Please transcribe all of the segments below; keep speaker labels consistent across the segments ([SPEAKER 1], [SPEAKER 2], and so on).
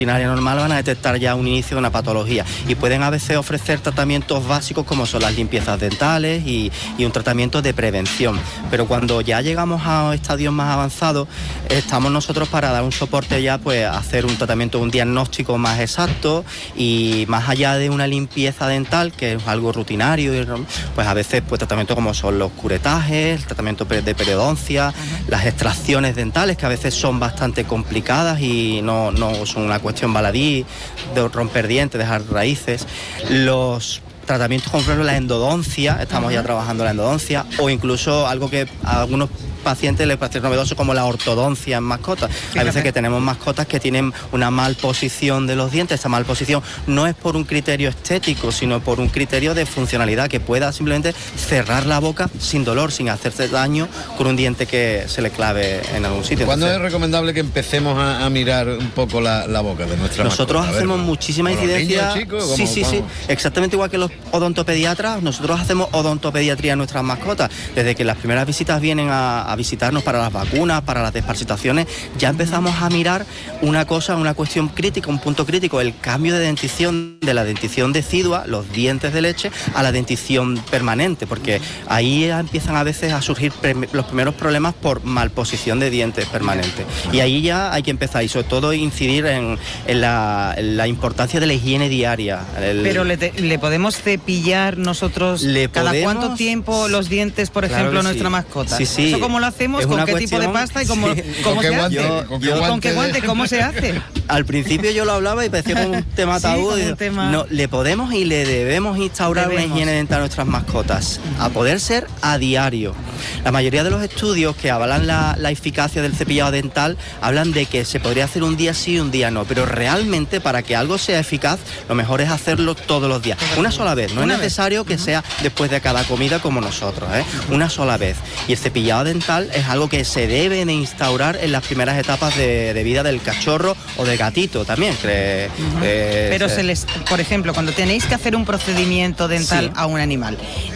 [SPEAKER 1] normal van a detectar ya un inicio de una patología y pueden a veces ofrecer tratamientos básicos como son las limpiezas dentales y un tratamiento de prevención, pero cuando ya llegamos a estadios más avanzados estamos nosotros para dar un soporte ya, pues hacer un tratamiento, un diagnóstico más exacto y más allá de una limpieza dental que es algo rutinario, pues a veces pues tratamientos como son los curetajes, el tratamiento de periodoncia, las extracciones dentales que a veces son bastante complicadas y no son una cuestión baladí, de romper dientes, dejar raíces. Los tratamientos como por ejemplo la endodoncia, estamos ya trabajando la endodoncia, o incluso algo que a algunos pacientes les parece novedoso como la ortodoncia en mascotas. Hay veces que tenemos mascotas que tienen una malposición de los dientes. Esa malposición no es por un criterio estético, sino por un criterio de funcionalidad, que pueda simplemente cerrar la boca sin dolor, sin hacerse daño con un diente que se le clave en algún sitio.
[SPEAKER 2] ¿Cuándo es recomendable que empecemos a mirar un poco la boca de nuestra
[SPEAKER 1] Nosotros
[SPEAKER 2] mascota?
[SPEAKER 1] hacemos muchísima incidencia. Sí, exactamente igual que los odontopediatras, nosotros hacemos odontopediatría en nuestras mascotas. Desde que las primeras visitas vienen a visitarnos para las vacunas, para las desparasitaciones, ya empezamos a mirar una cuestión crítica, un punto crítico, el cambio de dentición, de la dentición decidua, los dientes de leche, a la dentición permanente, porque ahí empiezan a veces a surgir los primeros problemas por malposición de dientes permanentes. Y ahí ya hay que empezar, y sobre todo incidir en la importancia de la higiene diaria.
[SPEAKER 3] Pero le podemos cepillar nosotros cada cuánto tiempo los dientes, por ejemplo, a nuestra mascota.
[SPEAKER 1] Sí.
[SPEAKER 3] ¿Eso cómo lo hacemos? ¿Con qué tipo de pasta y cómo se hace? ¿Con qué guante? ¿Cómo se hace?
[SPEAKER 1] Al principio yo lo hablaba y parecía como un tema tabú. No, le podemos y le debemos instaurar una higiene dental a nuestras mascotas, a poder ser a diario. La mayoría de los estudios que avalan la eficacia del cepillado dental hablan de que se podría hacer un día sí y un día no, pero realmente para que algo sea eficaz lo mejor es hacerlo todos los días, una sola vez. No es necesario que sea después de cada comida como nosotros, una sola vez. Y el cepillado dental es algo que se debe de instaurar en las primeras etapas de vida del cachorro o del gatito también.
[SPEAKER 3] Pero por ejemplo, cuando tenéis que hacer un procedimiento dental a un animal,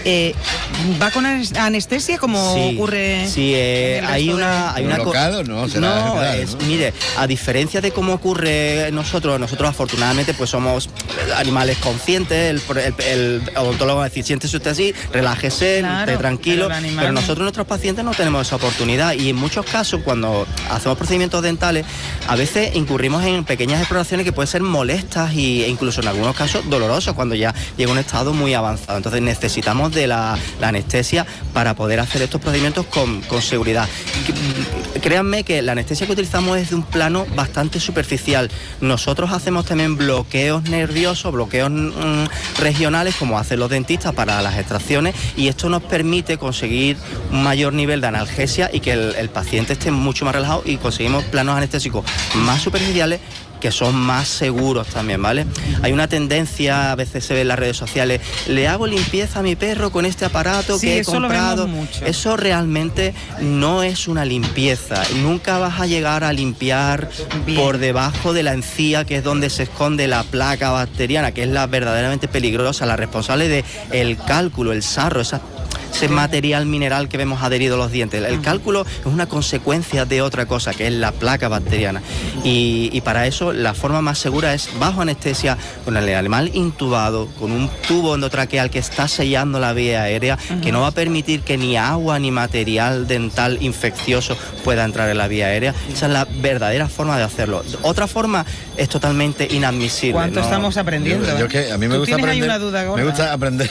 [SPEAKER 3] ¿va con anestesia como ocurre?
[SPEAKER 1] Sí, hay una
[SPEAKER 2] ¿Local o no?
[SPEAKER 1] Mire, a diferencia de cómo ocurre nosotros afortunadamente pues somos animales conscientes, el odontólogo va a decir, siéntese usted así, relájese, esté tranquilo, pero nosotros, nuestros pacientes, no tenemos esa oportunidad y en muchos casos cuando hacemos procedimientos dentales a veces incurrimos en pequeñas exploraciones que pueden ser molestas e incluso en algunos casos dolorosas cuando ya llega un estado muy avanzado. Entonces necesitamos de la anestesia para poder hacer estos procedimientos con seguridad. Créanme que la anestesia que utilizamos es de un plano bastante superficial. Nosotros hacemos también bloqueos nerviosos, bloqueos regionales como hacen los dentistas para las extracciones, y esto nos permite conseguir un mayor nivel de analgesia y que el paciente esté mucho más relajado, y conseguimos planos anestésicos más superficiales que son más seguros también, ¿vale? Hay una tendencia, a veces se ve en las redes sociales, le hago limpieza a mi perro con este aparato que he comprado.
[SPEAKER 3] Lo vemos mucho.
[SPEAKER 1] Eso realmente no es una limpieza. Nunca vas a llegar a limpiar por debajo de la encía, que es donde se esconde la placa bacteriana, que es la verdaderamente peligrosa, la responsable de el cálculo, el sarro, ese material mineral que vemos adherido a los dientes. El cálculo es una consecuencia de otra cosa, que es la placa bacteriana. Y para eso la forma más segura es bajo anestesia, con el animal intubado, con un tubo endotraqueal que está sellando la vía aérea, que no va a permitir que ni agua ni material dental infeccioso pueda entrar en la vía aérea. Esa es la verdadera forma de hacerlo. Otra forma es totalmente inadmisible.
[SPEAKER 3] ¿Cuánto estamos aprendiendo?
[SPEAKER 2] Yo que a mí me gusta aprender.
[SPEAKER 3] Una duda,
[SPEAKER 2] me gusta aprender,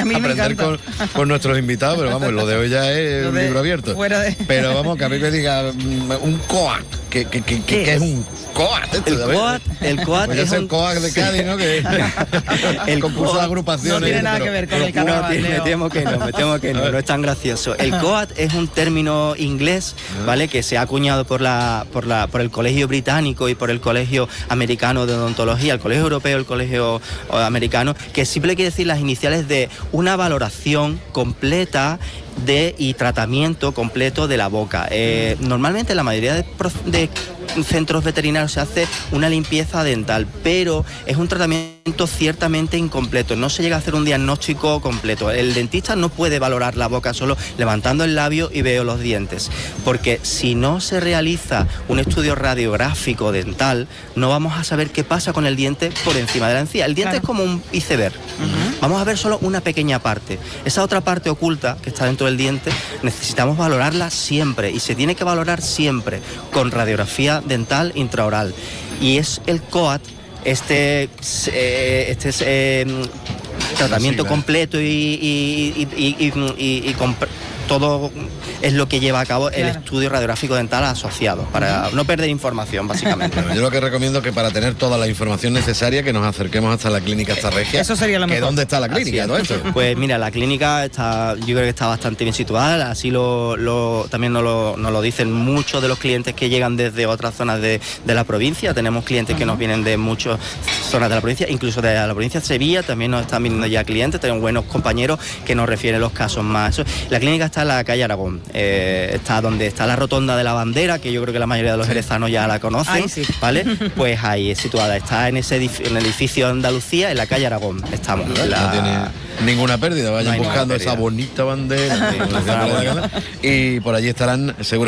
[SPEAKER 2] con nuestros invitados, pero vamos, lo de hoy ya es un libro abierto. Pero vamos, que a mí me diga un COAC, que es un COAC.
[SPEAKER 1] El COAC
[SPEAKER 2] pues es el COAC de Cádiz, ¿no? Que el concurso de agrupaciones.
[SPEAKER 3] No tiene nada que ver con el carnaval.
[SPEAKER 1] Me temo que no es tan gracioso. El COAC es un término inglés, ¿vale? Que se ha acuñado por el Colegio Británico y por el Colegio Americano de Odontología, el Colegio Europeo, el Colegio Americano, que siempre quiere decir las iniciales de una valoración completa y tratamiento completo de la boca. Normalmente la mayoría de centros veterinarios se hace una limpieza dental, pero es un tratamiento ciertamente incompleto, no se llega a hacer un diagnóstico completo. El dentista no puede valorar la boca solo levantando el labio y veo los dientes, porque si no se realiza un estudio radiográfico dental, no vamos a saber qué pasa con el diente por encima de la encía. El diente es como un iceberg. Vamos a ver solo una pequeña parte. Esa otra parte oculta que está dentro del diente necesitamos valorarla siempre, y se tiene que valorar siempre con radiografía dental intraoral. Y es el COAT, tratamiento completo y todo es lo que lleva a cabo el estudio radiográfico dental asociado, para no perder información, básicamente.
[SPEAKER 2] Bueno, yo lo que recomiendo es que para tener toda la información necesaria, que nos acerquemos hasta la clínica esta regia.
[SPEAKER 3] Eso sería lo mejor.
[SPEAKER 2] ¿Dónde está la clínica? Todo esto?
[SPEAKER 1] Pues mira, la clínica yo creo que está bastante bien situada, así también nos lo dicen muchos de los clientes que llegan desde otras zonas de la provincia. Tenemos clientes que nos vienen de muchas zonas de la provincia, incluso de la provincia de Sevilla, también nos están viniendo ya clientes, tenemos buenos compañeros que nos refieren los casos más. La clínica está en la calle Aragón, está donde está la rotonda de la bandera, que yo creo que la mayoría de los jerezanos ya la conocen, ¿vale? Pues ahí es situada, está en el edificio Andalucía, en la calle Aragón, estamos.
[SPEAKER 2] No tiene ninguna pérdida, vayan buscando esa bonita bandera y por allí estarán seguramente.